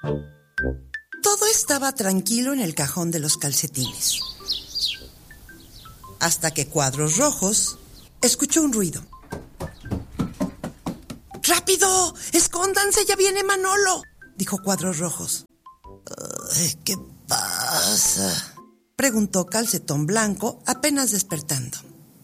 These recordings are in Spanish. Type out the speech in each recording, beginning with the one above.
Todo estaba tranquilo en el cajón de los calcetines. Hasta que Cuadros Rojos escuchó un ruido. ¡Rápido! ¡Escóndanse! ¡Ya viene Manolo!, dijo Cuadros Rojos. ¿Qué pasa?, preguntó Calcetón Blanco, apenas despertando.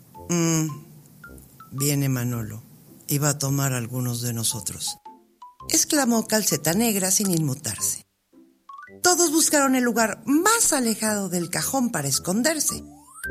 Viene Manolo y va a tomar a algunos de nosotros, exclamó Calceta Negra sin inmutarse. Todos buscaron el lugar más alejado del cajón para esconderse.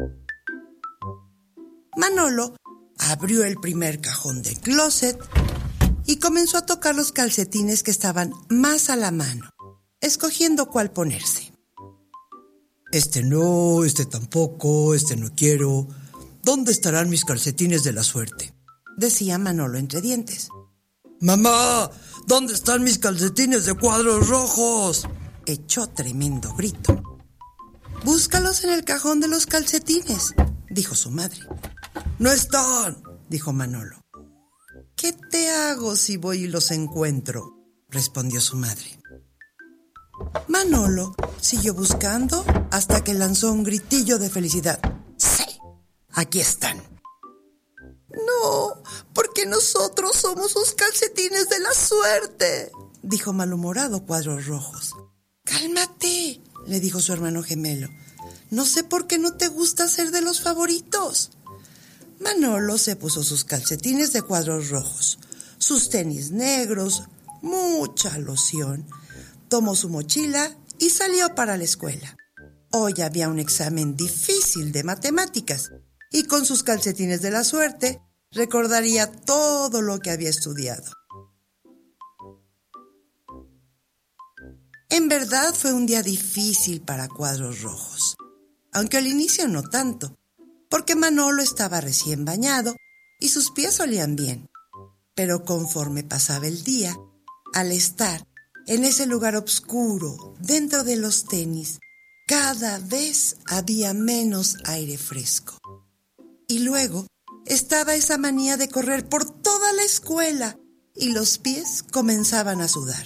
Manolo abrió el primer cajón del closet y comenzó a tocar los calcetines que estaban más a la mano, escogiendo cuál ponerse. Este no, este tampoco, este no quiero. ¿Dónde estarán mis calcetines de la suerte?, decía Manolo entre dientes. ¡Mamá! ¿Dónde están mis calcetines de Cuadros Rojos?, echó tremendo grito. Búscalos en el cajón de los calcetines, dijo su madre. ¡No están!, dijo Manolo. ¿Qué te hago si voy y los encuentro?, respondió su madre. Manolo siguió buscando hasta que lanzó un gritillo de felicidad. ¡Sí! ¡Aquí están! No, porque nosotros somos sus calcetines de la suerte, dijo malhumorado Cuadros Rojos. Cálmate, le dijo su hermano gemelo. No sé por qué no te gusta ser de los favoritos. Manolo se puso sus calcetines de Cuadros Rojos, sus tenis negros, mucha loción, tomó su mochila y salió para la escuela. Hoy había un examen difícil de matemáticas y con sus calcetines de la suerte recordaría todo lo que había estudiado. En verdad fue un día difícil para Cuadros Rojos, aunque al inicio no tanto, porque Manolo estaba recién bañado y sus pies olían bien. Pero conforme pasaba el día, al estar en ese lugar oscuro, dentro de los tenis, cada vez había menos aire fresco. Y luego estaba esa manía de correr por toda la escuela y los pies comenzaban a sudar.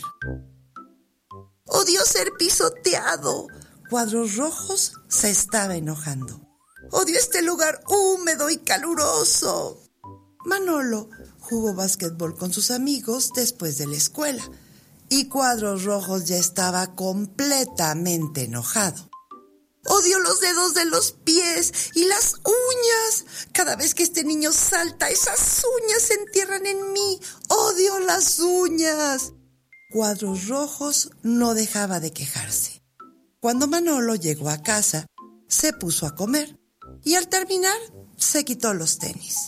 Odio ser pisoteado. Cuadros Rojos se estaba enojando. Odio este lugar húmedo y caluroso. Manolo jugó básquetbol con sus amigos después de la escuela y Cuadros Rojos ya estaba completamente enojado. Odio los dedos de los pies y las uñas. Cada vez que este niño salta, esas uñas se entierran en mí. Odio las uñas. Cuadros Rojos no dejaba de quejarse. Cuando Manolo llegó a casa, se puso a comer y al terminar se quitó los tenis.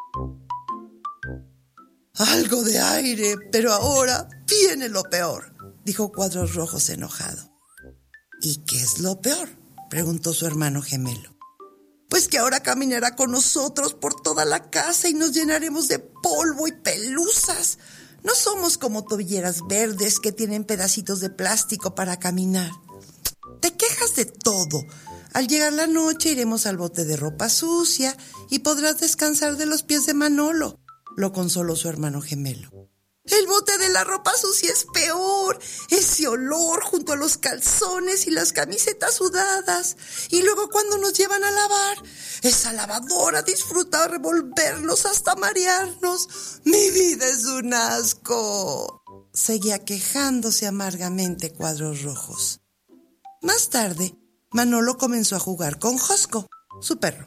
Algo de aire, pero ahora viene lo peor, dijo Cuadros Rojos enojado. ¿Y qué es lo peor?, preguntó su hermano gemelo. Pues que ahora caminará con nosotros por toda la casa y nos llenaremos de polvo y pelusas. No somos como tobilleras verdes que tienen pedacitos de plástico para caminar. Te quejas de todo. Al llegar la noche iremos al bote de ropa sucia y podrás descansar de los pies de Manolo, lo consoló su hermano gemelo. El bote de la ropa sucia es peor. Ese olor junto a los calzones y las camisetas sudadas. Y luego cuando nos llevan a lavar, esa lavadora disfruta revolvernos hasta marearnos. Mi vida es un asco. Seguía quejándose amargamente Cuadros Rojos. Más tarde, Manolo comenzó a jugar con Josco, su perro.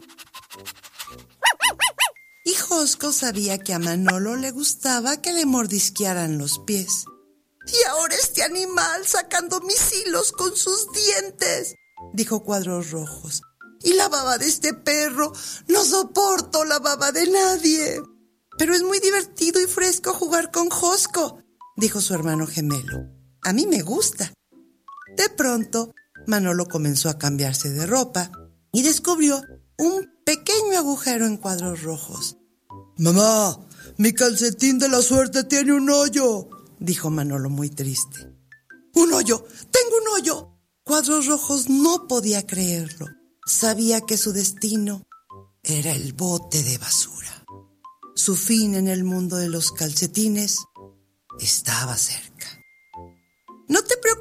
Y Josco sabía que a Manolo le gustaba que le mordisquearan los pies. Y ahora este animal sacando mis hilos con sus dientes, dijo Cuadros Rojos. Y la baba de este perro, no soporto la baba de nadie. Pero es muy divertido y fresco jugar con Josco, dijo su hermano gemelo. A mí me gusta. De pronto, Manolo comenzó a cambiarse de ropa y descubrió un pequeño agujero en Cuadros Rojos. Mamá, mi calcetín de la suerte tiene un hoyo, dijo Manolo muy triste. ¡Un hoyo! ¡Tengo un hoyo! Cuadros Rojos no podía creerlo. Sabía que su destino era el bote de basura. Su fin en el mundo de los calcetines estaba cerca. No te preocupes,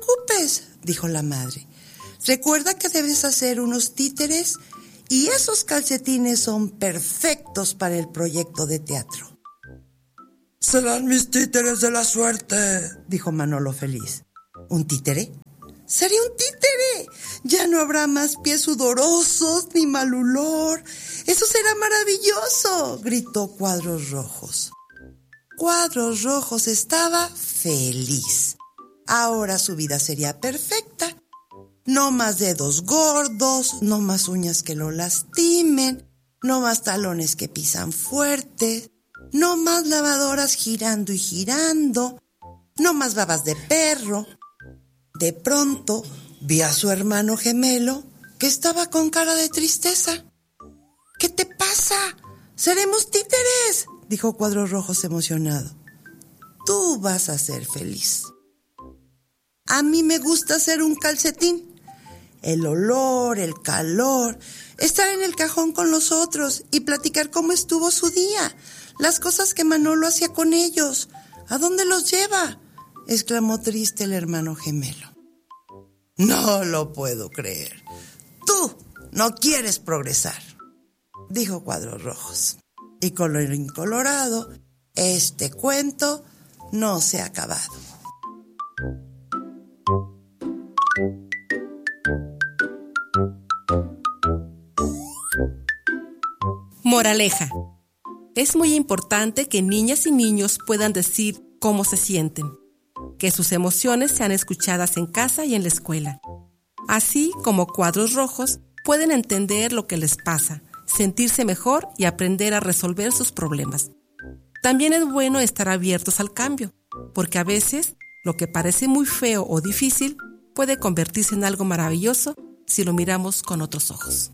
calcetines, dijo la madre. Recuerda que debes hacer unos títeres y esos calcetines son perfectos para el proyecto de teatro. Serán mis títeres de la suerte, dijo Manolo feliz. ¿Un títere? ¡Sería un títere! Ya no habrá más pies sudorosos ni mal olor. ¡Eso será maravilloso!, gritó Cuadros Rojos. Cuadros Rojos estaba feliz. Ahora su vida sería perfecta. No más dedos gordos, no más uñas que lo lastimen, no más talones que pisan fuerte, no más lavadoras girando y girando, no más babas de perro. De pronto vi a su hermano gemelo que estaba con cara de tristeza. ¿Qué te pasa? ¡Seremos títeres!, dijo Cuadros Rojos emocionado. Tú vas a ser feliz. A mí me gusta hacer un calcetín. El olor, el calor, estar en el cajón con los otros y platicar cómo estuvo su día, las cosas que Manolo hacía con ellos. ¿A dónde los lleva?, exclamó triste el hermano gemelo. No lo puedo creer. Tú no quieres progresar, dijo Cuadros Rojos. Y colorín colorado, este cuento no se ha acabado. Moraleja. Es muy importante que niñas y niños puedan decir cómo se sienten, que sus emociones sean escuchadas en casa y en la escuela. Así como Cuadros Rojos pueden entender lo que les pasa, sentirse mejor y aprender a resolver sus problemas. También es bueno estar abiertos al cambio, porque a veces lo que parece muy feo o difícil puede convertirse en algo maravilloso si lo miramos con otros ojos.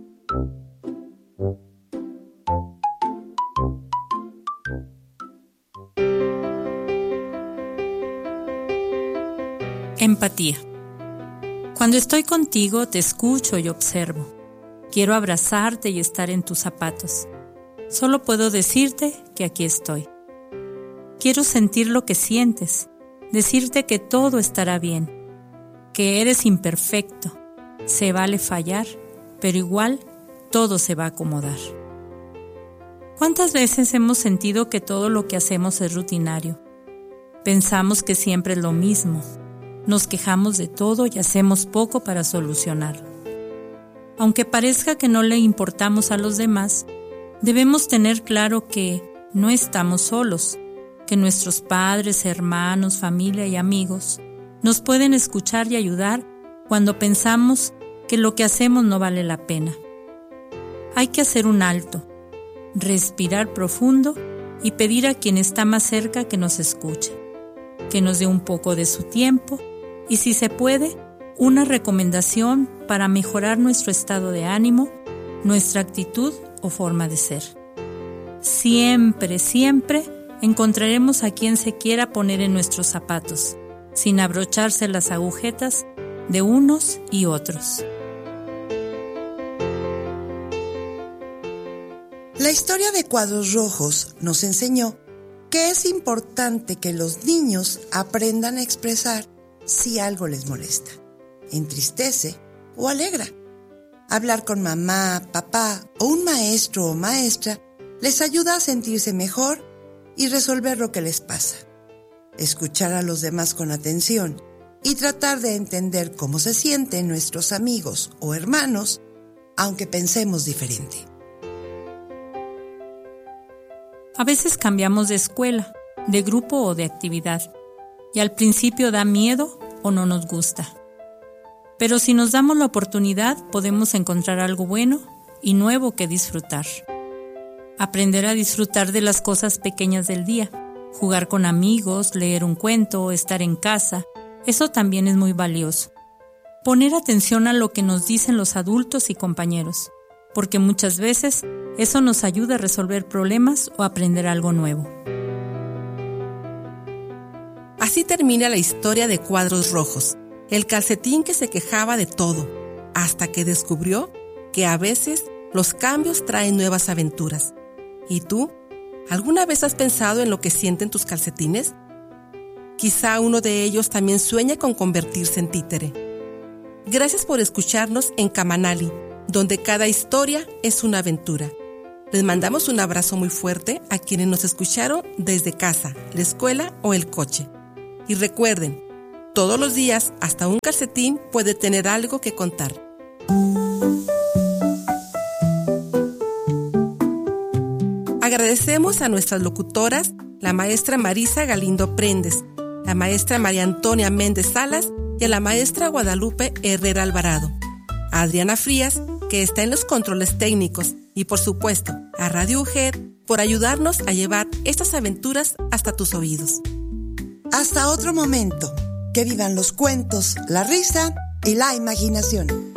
Empatía. Cuando estoy contigo, te escucho y observo. Quiero abrazarte y estar en tus zapatos. Solo puedo decirte que aquí estoy. Quiero sentir lo que sientes, decirte que todo estará bien, que eres imperfecto, se vale fallar, pero igual todo se va a acomodar. ¿Cuántas veces hemos sentido que todo lo que hacemos es rutinario? Pensamos que siempre es lo mismo. Nos quejamos de todo y hacemos poco para solucionarlo. Aunque parezca que no le importamos a los demás, debemos tener claro que no estamos solos, que nuestros padres, hermanos, familia y amigos nos pueden escuchar y ayudar cuando pensamos que lo que hacemos no vale la pena. Hay que hacer un alto, respirar profundo y pedir a quien está más cerca que nos escuche, que nos dé un poco de su tiempo y, si se puede, una recomendación para mejorar nuestro estado de ánimo, nuestra actitud o forma de ser. Siempre, siempre encontraremos a quien se quiera poner en nuestros zapatos, sin abrocharse las agujetas de unos y otros. La historia de Cuadros Rojos nos enseñó que es importante que los niños aprendan a expresar si algo les molesta, entristece o alegra. Hablar con mamá, papá o un maestro o maestra les ayuda a sentirse mejor y resolver lo que les pasa. Escuchar a los demás con atención y tratar de entender cómo se sienten nuestros amigos o hermanos, aunque pensemos diferente. A veces cambiamos de escuela, de grupo o de actividad, y al principio da miedo o no nos gusta. Pero si nos damos la oportunidad, podemos encontrar algo bueno y nuevo que disfrutar. Aprender a disfrutar de las cosas pequeñas del día, jugar con amigos, leer un cuento, estar en casa, eso también es muy valioso. Poner atención a lo que nos dicen los adultos y compañeros, porque muchas veces eso nos ayuda a resolver problemas o aprender algo nuevo. Así termina la historia de Cuadros Rojos, el calcetín que se quejaba de todo, hasta que descubrió que a veces los cambios traen nuevas aventuras. ¿Y tú? ¿Alguna vez has pensado en lo que sienten tus calcetines? Quizá uno de ellos también sueña con convertirse en títere. Gracias por escucharnos en Kamanali, donde cada historia es una aventura. Les mandamos un abrazo muy fuerte a quienes nos escucharon desde casa, la escuela o el coche. Y recuerden, todos los días hasta un calcetín puede tener algo que contar. Agradecemos a nuestras locutoras, la maestra Marisa Galindo Prendes, la maestra María Antonia Méndez Salas y a la maestra Guadalupe Herrera Alvarado, a Adriana Frías, que está en los controles técnicos, y por supuesto a Radio UGED por ayudarnos a llevar estas aventuras hasta tus oídos. Hasta otro momento. Que vivan los cuentos, la risa y la imaginación.